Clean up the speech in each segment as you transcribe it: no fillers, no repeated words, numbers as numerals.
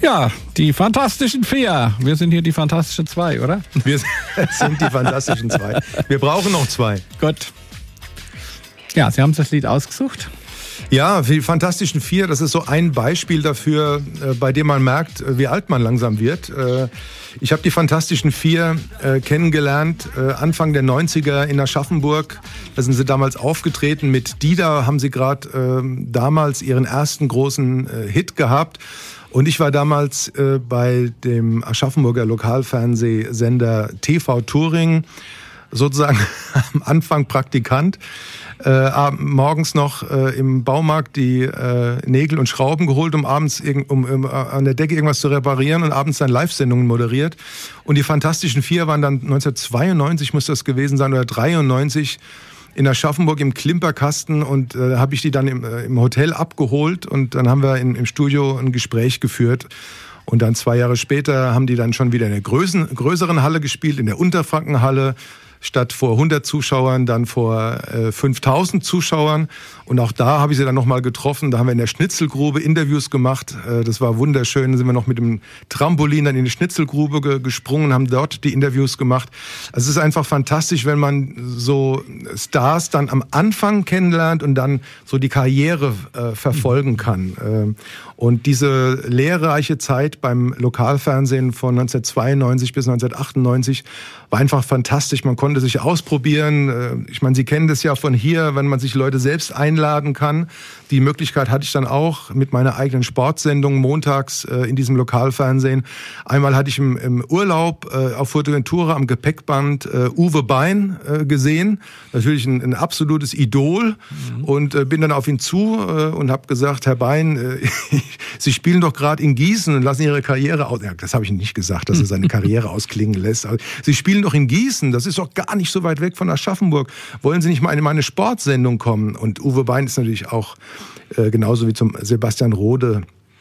Ja, die Fantastischen Vier. Wir sind hier die Fantastischen Zwei, oder? Wir sind die Fantastischen Zwei. Wir brauchen noch zwei. Gut. Ja, Sie haben das Lied ausgesucht. Ja, die Fantastischen Vier, das ist so ein Beispiel dafür, bei dem man merkt, wie alt man langsam wird. Ich habe die Fantastischen Vier kennengelernt Anfang der 90er in Aschaffenburg. Da sind sie damals aufgetreten. Mit Dida haben sie gerade damals ihren ersten großen Hit gehabt. Und ich war damals bei dem Aschaffenburger Lokalfernsehsender TV Touring sozusagen am Anfang Praktikant. Morgens noch im Baumarkt die Nägel und Schrauben geholt, um abends an der Decke irgendwas zu reparieren und abends dann Live-Sendungen moderiert. Und die Fantastischen Vier waren dann 1992, muss das gewesen sein, oder 93 in Aschaffenburg im Klimperkasten, und habe ich die dann im Hotel abgeholt, und dann haben wir im Studio ein Gespräch geführt. Und dann 2 Jahre später haben die dann schon wieder in der größeren Halle gespielt, in der Unterfrankenhalle. Statt vor 100 Zuschauern, dann vor 5000 Zuschauern. Und auch da habe ich sie dann nochmal getroffen. Da haben wir in der Schnitzelgrube Interviews gemacht. Das war wunderschön. Da sind wir noch mit dem Trampolin dann in die Schnitzelgrube gesprungen, haben dort die Interviews gemacht. Also es ist einfach fantastisch, wenn man so Stars dann am Anfang kennenlernt und dann so die Karriere verfolgen kann. Und diese lehrreiche Zeit beim Lokalfernsehen von 1992 bis 1998 war einfach fantastisch. Man konnte sich ausprobieren. Ich meine, Sie kennen das ja von hier, wenn man sich Leute selbst einladen kann. Die Möglichkeit hatte ich dann auch mit meiner eigenen Sportsendung montags in diesem Lokalfernsehen. Einmal hatte ich im Urlaub auf Fuerteventura am Gepäckband Uwe Bein gesehen. Natürlich ein absolutes Idol. Und bin dann auf ihn zu und habe gesagt, Herr Bein, Sie spielen doch gerade in Gießen und lassen Ihre Karriere aus. Ja, das habe ich nicht gesagt, dass er seine Karriere ausklingen lässt. Aber Sie spielen doch in Gießen, das ist doch gar nicht so weit weg von Aschaffenburg. Wollen Sie nicht mal in meine Sportsendung kommen? Und Uwe Bein ist natürlich auch genauso wie zum Sebastian Rode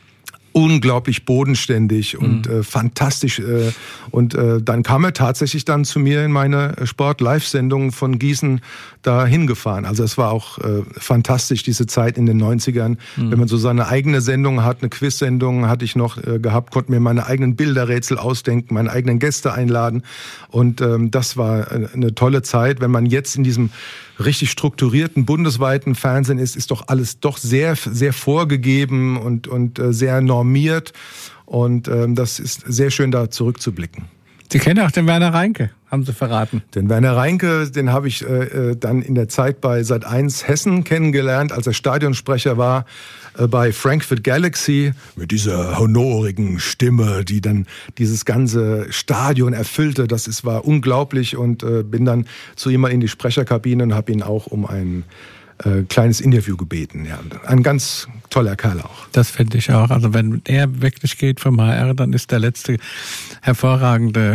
unglaublich bodenständig und fantastisch. Und dann kam er tatsächlich dann zu mir in meine Sport-Live-Sendung von Gießen da hingefahren. Also es war auch fantastisch, diese Zeit in den 90ern. Wenn man so seine eigene Sendung hat, eine Quiz-Sendung hatte ich noch gehabt, konnte mir meine eigenen Bilderrätsel ausdenken, meine eigenen Gäste einladen. Und das war eine tolle Zeit. Wenn man jetzt in diesem richtig strukturierten bundesweiten Fernsehen ist doch alles doch sehr, sehr vorgegeben und sehr normiert. Und das ist sehr schön, da zurückzublicken. Sie kennen auch den Werner Reinke, haben Sie verraten. Den Werner Reinke, den habe ich dann in der Zeit bei Sat.1 Hessen kennengelernt, als er Stadionsprecher war bei Frankfurt Galaxy, mit dieser honorigen Stimme, die dann dieses ganze Stadion erfüllte. War unglaublich, und bin dann zu ihm mal in die Sprecherkabine und habe ihn auch um ein kleines Interview gebeten. Ja, ein ganz toller Kerl auch. Das finde ich auch. Also wenn er wirklich geht vom HR, dann ist der letzte hervorragende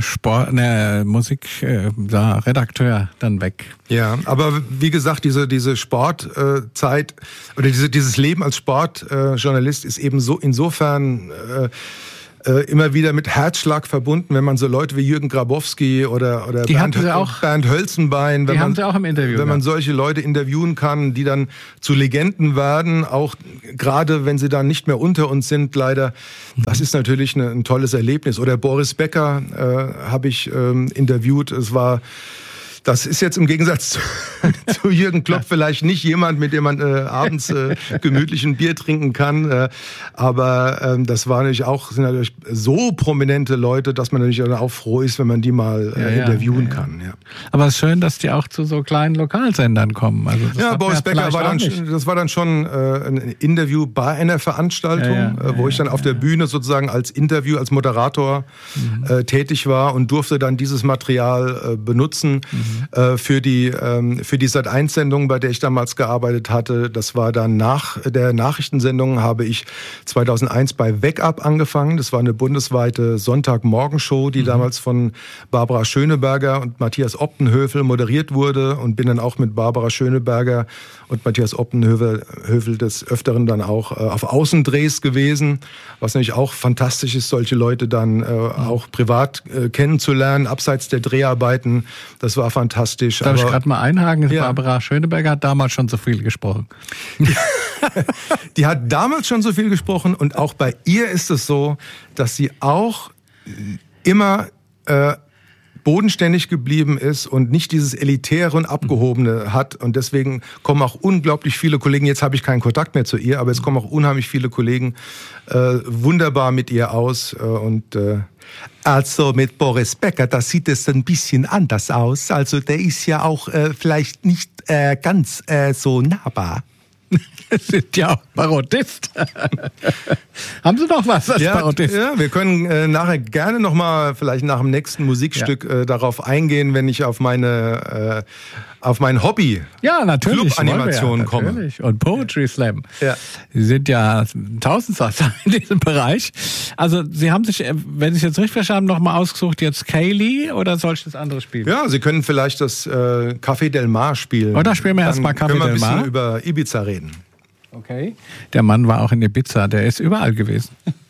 Redakteur dann weg. Ja, aber wie gesagt, diese Sportzeit oder dieses Leben als Sportjournalist ist eben so insofern immer wieder mit Herzschlag verbunden, wenn man so Leute wie Jürgen Grabowski oder Bernd Hölzenbein, haben Sie auch im Interview, wenn man solche Leute interviewen kann, die dann zu Legenden werden, auch gerade wenn sie dann nicht mehr unter uns sind, leider. Das ist natürlich ein tolles Erlebnis. Oder Boris Becker habe ich interviewt. Das ist jetzt im Gegensatz zu Jürgen Klopp vielleicht nicht jemand, mit dem man abends gemütlich ein Bier trinken kann. Aber das sind natürlich so prominente Leute, dass man natürlich auch froh ist, wenn man die mal interviewen kann. Ja. Aber es ist schön, dass die auch zu so kleinen Lokalsendern kommen. Also Boris Becker das war dann schon ein Interview bei einer Veranstaltung, wo ich dann auf der Bühne sozusagen als Moderator tätig war und durfte dann dieses Material benutzen. Für die Sat.1-Sendung, bei der ich damals gearbeitet hatte. Das war dann nach der Nachrichtensendung, habe ich 2001 bei Wake Up angefangen. Das war eine bundesweite Sonntagmorgenshow, die damals von Barbara Schöneberger und Matthias Optenhövel moderiert wurde, und bin dann auch mit Barbara Schöneberger und Matthias Optenhövel des Öfteren dann auch auf Außendrehs gewesen, was natürlich auch fantastisch ist, solche Leute dann auch privat kennenzulernen, abseits der Dreharbeiten. Das war fantastisch. fantastisch. Darf ich gerade mal einhaken? Ja. Barbara Schöneberger hat damals schon so viel gesprochen. Die hat damals schon so viel gesprochen und auch bei ihr ist es so, dass sie auch immer bodenständig geblieben ist und nicht dieses Elitäre und Abgehobene hat. Und deswegen kommen auch unglaublich viele Kollegen, jetzt habe ich keinen Kontakt mehr zu ihr, aber es kommen auch unheimlich viele Kollegen wunderbar mit ihr aus. Also mit Boris Becker, da sieht es ein bisschen anders aus. Also der ist ja auch vielleicht nicht ganz so nahbar. Sie sind ja auch Parodist. Haben Sie noch was als Parodist? Ja, wir können nachher gerne nochmal, vielleicht nach dem nächsten Musikstück, darauf eingehen, wenn ich auf mein Hobby, Club-Animation komme. Natürlich. Und Poetry Slam. Ja. Sie sind ja Tausendsasser in diesem Bereich. Also Sie haben sich, wenn ich es jetzt richtig verstanden habe, nochmal ausgesucht, jetzt Kaylee oder soll ich das andere spielen? Ja, Sie können vielleicht das Café Del Mar spielen. Oder spielen wir erstmal Café Del Mar. Können wir ein bisschen über Ibiza reden. Okay. Der Mann war auch in Ibiza, der ist überall gewesen.